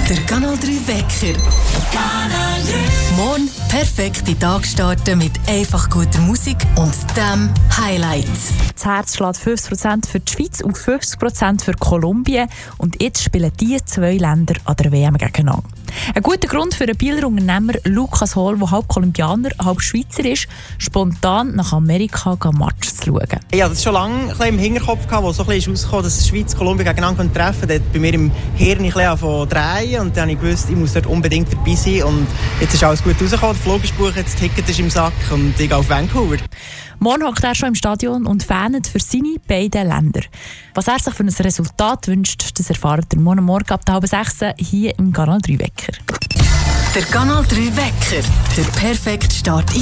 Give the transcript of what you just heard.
Der Kanal 3 Wecker. Kanal 3. Morgen perfekt in den Tag starten mit einfach guter Musik und dem Highlight. Das Herz schlägt 50% für die Schweiz und 50% für Kolumbien. Und jetzt spielen diese zwei Länder an der WM gegeneinander. Ein guter Grund für den Bieler Unternehmer Lukas Hohl, der halb Kolumbianer, halb Schweizer ist, spontan nach Amerika Match zu schauen. Ja, das schon lange im Hinterkopf gehabt, wo so ein bisschen rausgekommen, dass die Schweiz Kolumbien gegeneinander treffen können. Dort bei mir im Hirn ein bisschen von drehen und dann habe ich gewusst, ich muss dort unbedingt dabei sein. Und jetzt ist alles gut rausgekommen, der Flug ist gebucht, das Ticket ist im Sack und ich gehe auf Vancouver. Morgen hockt er schon im Stadion und fanet für seine beiden Länder. Was er sich für ein Resultat wünscht, das erfahrt ihr morgen ab 5:30 hier im Kanal 3 Wecker. Der Kanal 3 Wecker. Der perfekte Start in